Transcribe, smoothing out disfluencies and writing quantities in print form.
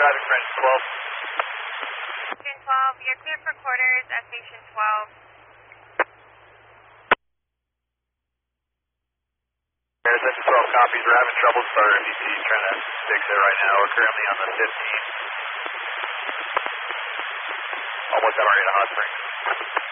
traffic, French 12. Station 12, you're clear for quarters at Station 12. Station 12 copies. We're having trouble with our MDT. Trying to fix it right now. We're currently on the 15. Almost at our hot spring.